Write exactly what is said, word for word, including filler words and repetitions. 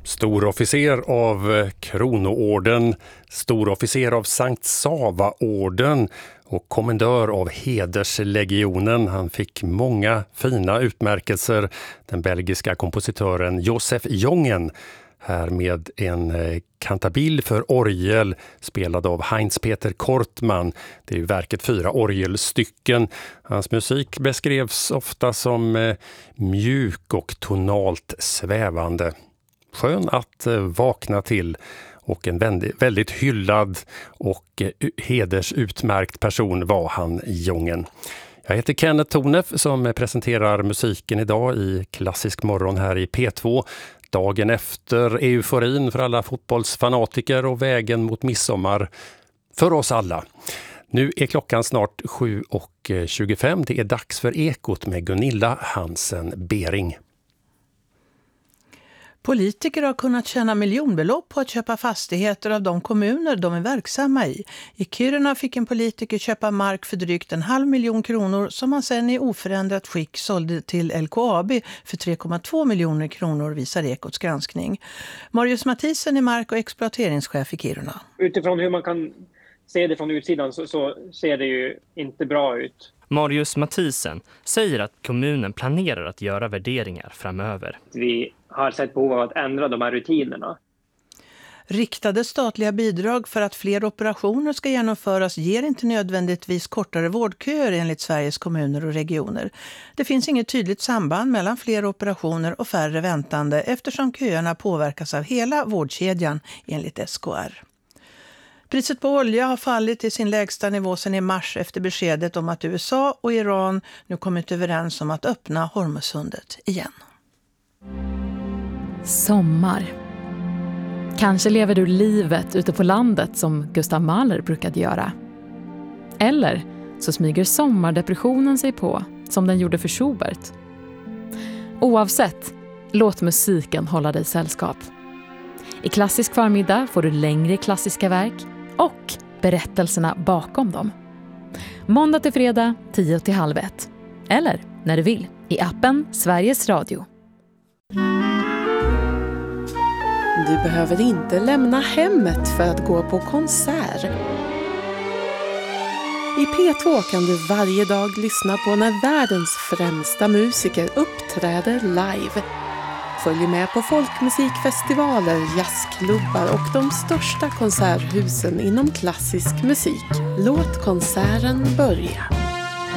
Storofficer av Kronoorden, storofficer av Sankt Sava-orden och kommendör av Hederslegionen. Han fick många fina utmärkelser, den belgiska kompositören Josef Jongen. Här med en kantabil för orgel spelad av Heinz-Peter Kortman. Det är ju verket fyra orgelstycken. Hans musik beskrevs ofta som mjuk och tonalt svävande. Skön att vakna till och en väldigt, väldigt hyllad och hedersutmärkt person var han, Jongen. Jag heter Kenneth Tornef som presenterar musiken idag i Klassisk morgon här i P två. Dagen efter euforin för alla fotbollsfanatiker och vägen mot midsommar för oss alla. Nu är klockan snart sju och tjugofem. Det är dags för Ekot med Gunilla Hansen Bering. Politiker har kunnat tjäna miljonbelopp på att köpa fastigheter av de kommuner de är verksamma i. I Kiruna fick en politiker köpa mark för drygt en halv miljon kronor som han sedan i oförändrat skick sålde till L K A B för tre komma två miljoner kronor, visar Ekots granskning. Marius Mathisen är mark- och exploateringschef i Kiruna. Utifrån hur man kan se det från utsidan så, så ser det ju inte bra ut. Marius Mathisen säger att kommunen planerar att göra värderingar framöver. Vi har sett behov av att ändra de här rutinerna. Riktade statliga bidrag för att fler operationer ska genomföras ger inte nödvändigtvis kortare vårdköer enligt Sveriges kommuner och regioner. Det finns inget tydligt samband mellan fler operationer och färre väntande eftersom köerna påverkas av hela vårdkedjan enligt S K R. Priset på olja har fallit till sin lägsta nivå sedan i mars efter beskedet om att U S A och Iran nu kommit överens om att öppna Hormuzsundet igen. Sommar. Kanske lever du livet ute på landet som Gustav Mahler brukade göra. Eller så smyger sommardepressionen sig på som den gjorde för Schubert. Oavsett, låt musiken hålla dig sällskap. I Klassisk förmiddag får du längre klassiska verk och berättelserna bakom dem. Måndag till fredag, tio till halv ett. Eller när du vill, i appen Sveriges Radio. Du behöver inte lämna hemmet för att gå på konsert. I P två kan du varje dag lyssna på när världens främsta musiker uppträder live. Följ med på folkmusikfestivaler, jazzklubbar och de största konserthusen inom klassisk musik. Låt konserten börja.